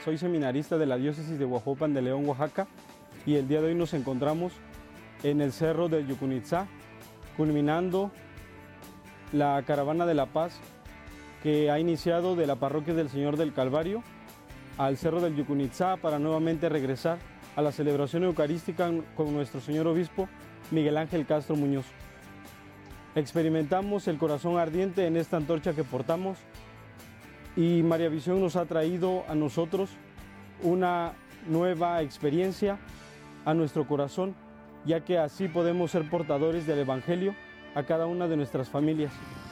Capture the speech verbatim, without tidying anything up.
soy seminarista de la diócesis de Huajuapan de León, Oaxaca, y el día de hoy nos encontramos en el Cerro del Yucunitzá, culminando la Caravana de la Paz que ha iniciado de la Parroquia del Señor del Calvario al Cerro del Yucunitzá para nuevamente regresar a la celebración eucarística con nuestro Señor Obispo Miguel Ángel Castro Muñoz. Experimentamos el corazón ardiente en esta antorcha que portamos y María Visión nos ha traído a nosotros una nueva experiencia a nuestro corazón, ya que así podemos ser portadores del Evangelio a cada una de nuestras familias.